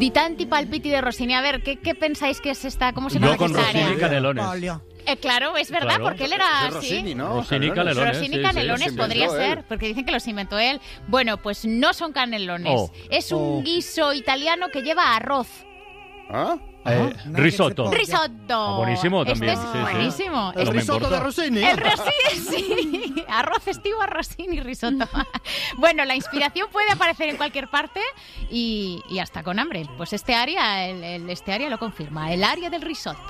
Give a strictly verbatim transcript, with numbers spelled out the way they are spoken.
Di tanti palpiti de Rossini. A ver, ¿qué, qué pensáis que es esta? ¿Cómo se No llama con esta Rossini área? Canelones. Eh, Claro, es verdad, Claro. porque él era Es así. Rossini, ¿no? Rossini Canelones. Rossini sí, Canelones sí. podría Los inventó ser, él. porque dicen que los inventó él. Bueno, pues no son canelones. Oh. Es un Oh. guiso italiano que lleva arroz. ¿Ah? Sí. Eh, Ajá. risotto. Risotto. Ah, buenísimo también, Este es sí, sí. buenísimo. El No me risotto importa. de Rossini. El Rossini, sí. Arroz estivo, Rossini, risotto. Bueno, la inspiración puede aparecer en cualquier parte y, y hasta con hambre. Pues este área, el, el- este área lo confirma. El área del risotto.